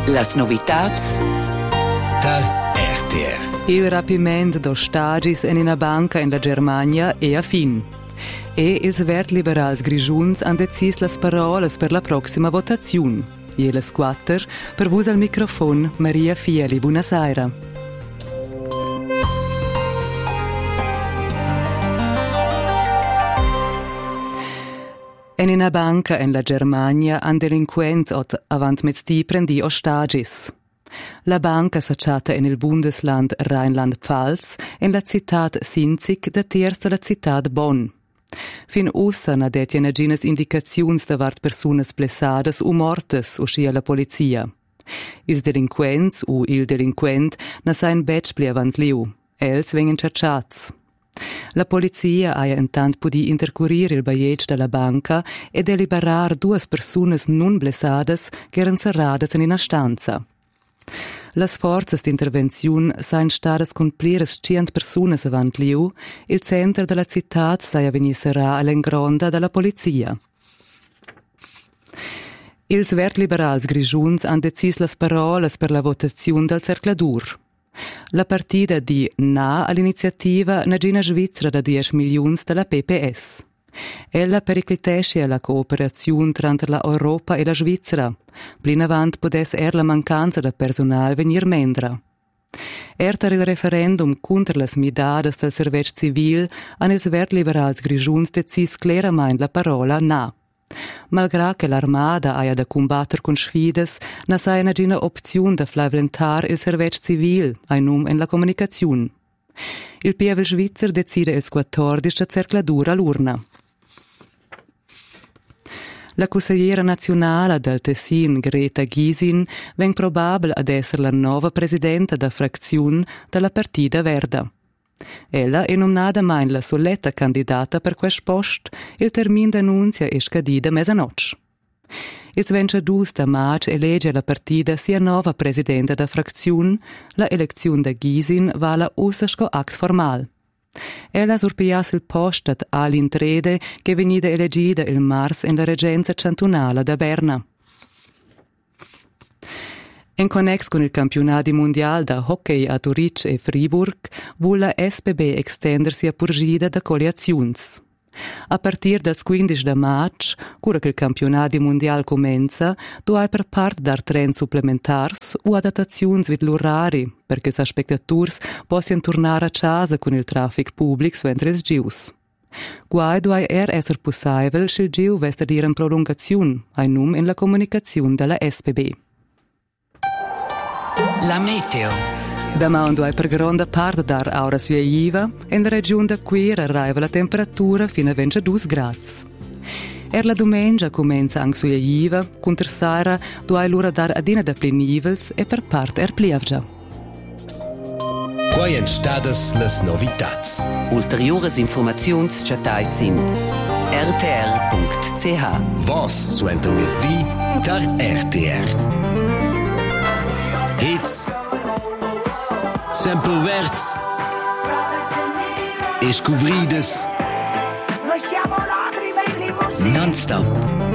Las novitats dal RTR. Il rapimento dos stagis in una banca in la Germania è a fin. E ils Verts Liberals Grigiuns han decis las parolas per la prossima votazione. E le squatter, per vos al microfono, Maria Fieli, buonasera. In una banca in la Germania han delinquents avant mezzdi prendi ostagis. La banca s'acciata in il Bundesland Rheinland-Pfalz in la città Sinzig da terza la città Bonn. Fin ussa na detjen agines indicaziuns davart personas blessadas o mortes uscia la polizia. Ils delinquents o il delinquent na sein betspli avant liu. Els vengen cerciats. La polizia ha intant podi intercurrir il baietg della banca e deliberar duas personas non blessadas che eran serradas in una stanza. Las forzas d'intervenziun sain stadas con pliras 100 personas avant liu, il centro della città saia vegni serrà all'engronda dalla polizia. Ils Verts Liberals Grigiuns han decis las parolas per la votazione del cercladur. La partida di Na all'iniziativa Nagina Svizzera da 10 milioni della PPS. Ella periclitesce la cooperazione tra la Europa e la Svizzera. Plin avant podes la mancanza de personal venir mendra. Erter il referendum contro las midades del servei civil han ils Verts Liberals Grigiuns decis clarament la parola Na. Malgrà che l'armada aia da combatter con sfides, na sai una opzione da flaventar il servei civil, ai num en la comunicazione. Il PV Svizzer decide il 14 cercladura all'urna. La consigliera nazionale del Tessin, Greta Gysin, veng probabile ad essere la nuova presidenta da frazione della Partida Verda. Ella è nominata mai la soletta candidata per questo posto, il termine d'annunzia è scadito a mezzanotte. Il 22 maggio elegge la partita sia nuova presidente da frazione, la elezione da Gysin va la usasco act formal. Ella sorpiasse il posto all'intrede che veniva elegida il mars in la reggenza cantonale da Berna. In connex con il campionato mondiale da hockey a Zurich e Fribourg, vuole la SBB estendersi a purgida da coliazions. A partir del 15 maggio, cura che il campionato mondiale comincia, tu hai per parte dar tren supplementars o adattazioni vid l'orari, perché gli spettatori possano tornare a casa con il traffico pubblico mentre il gius. Guai du hai essere possibile se il giu veste dire in prolungazione, ai num in la comunicazione della SBB. La meteo. Damando hai per grande parte dar aura suieva, in la regione da qui arriva la temperatura fino a 22 gradi. La domenica comincia anche suieva, contro sera tu hai l'ora dar adina da plenivels e per parte plievgia. Quai entstadas las novitats. Ulteriores informaziuns chatai sin rtr.ch. Vos suenter mes di dar RTR. Hits, sempre verts e scuvrides non-stop.